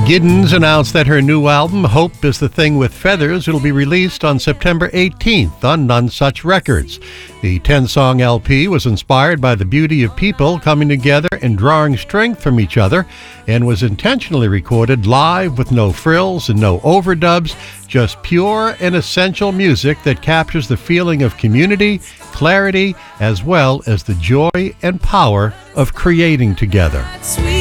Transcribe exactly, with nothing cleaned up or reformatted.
Giddens announced that her new album, Hope is the Thing with Feathers, will be released on September eighteenth on None Such Records. The ten-song L P was inspired by the beauty of people coming together and drawing strength from each other, and was intentionally recorded live with no frills and no overdubs, just pure and essential music that captures the feeling of community, clarity, as well as the joy and power of creating together. Sweet.